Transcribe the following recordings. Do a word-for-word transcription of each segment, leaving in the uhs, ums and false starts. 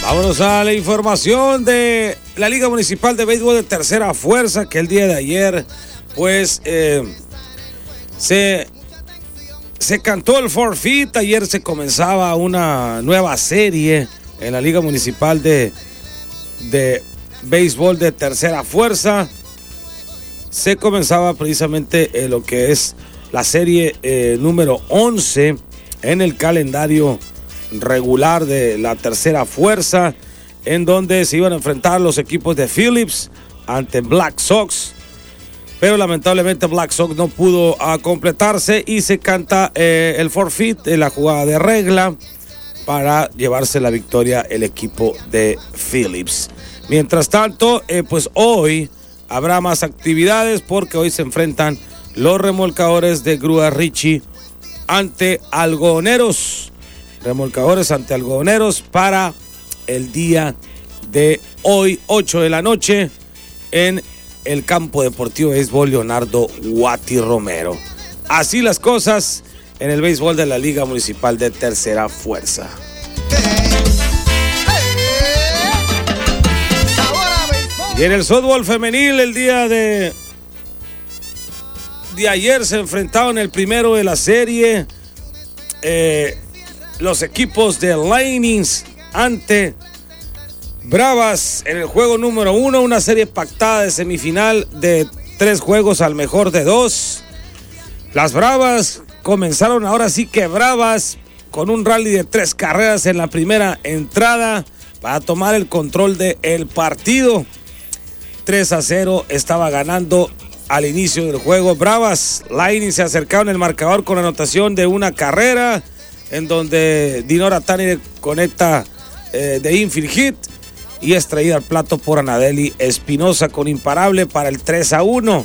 Vámonos a la información de la Liga Municipal de Béisbol de Tercera Fuerza, que el día de ayer, pues, eh, se, se cantó el forfeit. Ayer se comenzaba una nueva serie en la Liga Municipal de, de Béisbol de Tercera Fuerza. Se comenzaba precisamente eh, lo que es la serie eh, número once en el calendario regular de la Tercera Fuerza, en donde se iban a enfrentar los equipos de Phillips ante Black Sox, pero lamentablemente Black Sox no pudo uh, completarse y se canta eh, el forfeit, eh, la jugada de regla, para llevarse la victoria el equipo de Phillips. Mientras tanto, eh, pues hoy habrá más actividades, porque hoy se enfrentan los remolcadores de Grúa Richie ante Algodoneros. Remolcadores ante Algodoneros para el día de hoy, ocho de la noche, en el campo deportivo de béisbol Leonardo Guati Romero. Así las cosas en el béisbol de la Liga Municipal de Tercera Fuerza. Y en el softball femenil, el día de, de ayer se enfrentaron el primero de la serie. Eh, los equipos de Lightnings ante Bravas en el juego número uno, una serie pactada de semifinal de tres juegos al mejor de dos. Las Bravas comenzaron ahora sí que bravas, con un rally de tres carreras en la primera entrada para tomar el control del partido. tres a cero estaba ganando al inicio del juego Bravas. Lightning se acercaron el marcador con anotación de una carrera, en donde Dinora Tanner conecta eh, de infield hit y es traída al plato por Anadeli Espinosa con imparable para el tres a uno.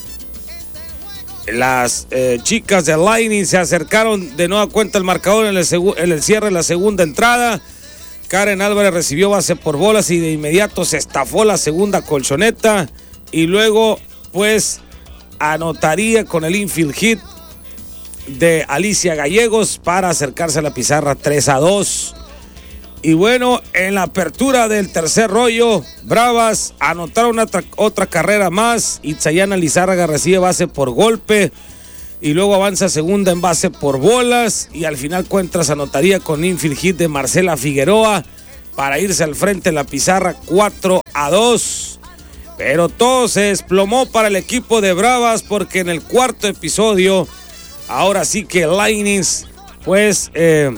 Las eh, chicas de Lightning se acercaron de nueva cuenta el marcador en el, segu- en el cierre de la segunda entrada. Karen Álvarez recibió base por bolas y de inmediato se estafó la segunda colchoneta, y luego pues anotaría con el infield hit de Alicia Gallegos para acercarse a la pizarra tres a dos. Y bueno, en la apertura del tercer rollo, Bravas anotaron otra, otra carrera más. Itzayana Lizárraga recibe base por golpe y luego avanza segunda en base por bolas, y al final Cuentras anotaría con infield hit de Marcela Figueroa para irse al frente en la pizarra cuatro a dos. Pero todo se desplomó para el equipo de Bravas, porque en el cuarto episodio, ahora sí que Lightnings pues eh,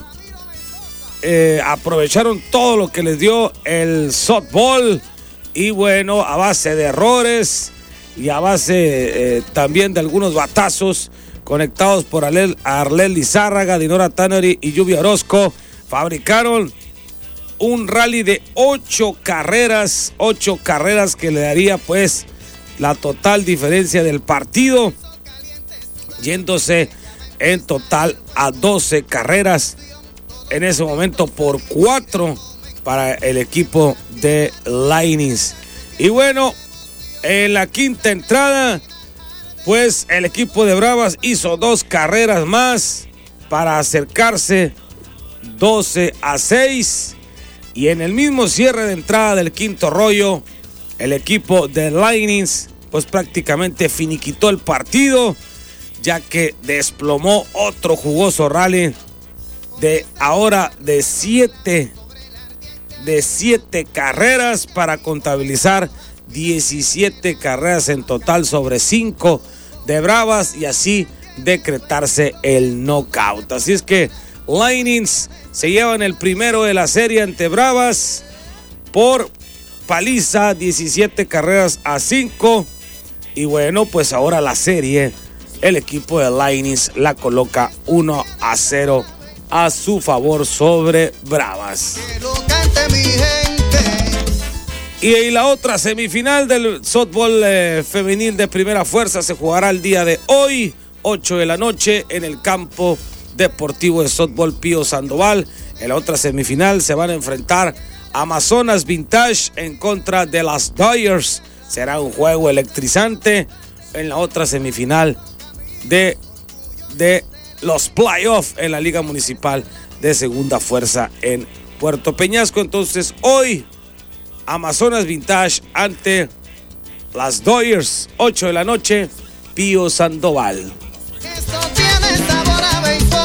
eh, aprovecharon todo lo que les dio el softball, y bueno, a base de errores y a base eh, también de algunos batazos conectados por Arlel Lizárraga, Dinora Tannery y Lluvia Orozco, fabricaron un rally de ocho carreras, ocho carreras que le daría pues la total diferencia del partido, yéndose en total a doce carreras, en ese momento por cuatro para el equipo de Lightnings. Y bueno, en la quinta entrada, pues el equipo de Bravas hizo dos carreras más para acercarse doce a seis, y en el mismo cierre de entrada del quinto rollo, el equipo de Lightnings pues prácticamente finiquitó el partido, ya que desplomó otro jugoso rally de ahora de siete de siete carreras para contabilizar diecisiete carreras en total sobre cinco de Bravas, y así decretarse el knockout. Así es que Lightnings se llevan el primero de la serie ante Bravas por paliza, diecisiete carreras a cinco. Y bueno, pues ahora la serie, el equipo de Lightnings la coloca uno a cero a su favor sobre Bravas. Que lo cante mi gente. Y, y la otra semifinal del softball eh, femenil de primera fuerza se jugará el día de hoy, ocho de la noche, en el campo deportivo de softball Pío Sandoval. En la otra semifinal se van a enfrentar Amazonas Vintage en contra de las Dodgers. Será un juego electrizante en la otra semifinal de, de los playoffs en la Liga Municipal de Segunda Fuerza en Puerto Peñasco. Entonces hoy Amazonas Vintage ante las Dodgers, ocho de la noche, Pío Sandoval. Esto tiene sabor a béisbol.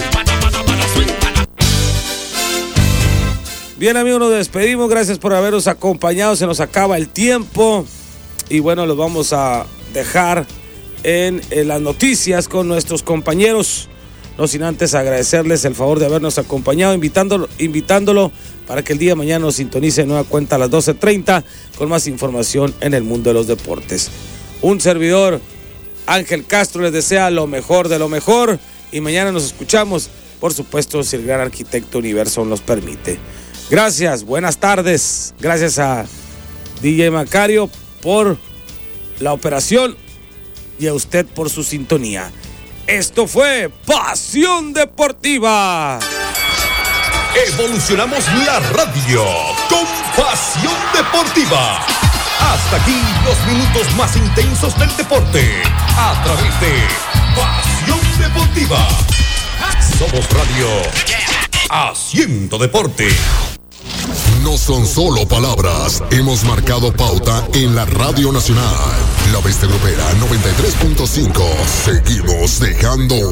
Bien, amigos, nos despedimos. Gracias por habernos acompañado. Se nos acaba el tiempo. Y bueno, los vamos a dejar en, en las noticias con nuestros compañeros. No sin antes agradecerles el favor de habernos acompañado, invitándolo, invitándolo para que el día de mañana nos sintonice de nueva cuenta a las doce treinta con más información en el mundo de los deportes. Un servidor, Ángel Castro, les desea lo mejor de lo mejor. Y mañana nos escuchamos, por supuesto, si el gran arquitecto Universo nos permite. Gracias, buenas tardes. Gracias a D J Macario por la operación y a usted por su sintonía. Esto fue Pasión Deportiva. Evolucionamos la radio con Pasión Deportiva. Hasta aquí los minutos más intensos del deporte a través de Pasión Deportiva. Somos Radio Haciendo Deporte. No son solo palabras, hemos marcado pauta en la Radio Nacional. La Bestia Grupera noventa y tres punto cinco. Seguimos dejando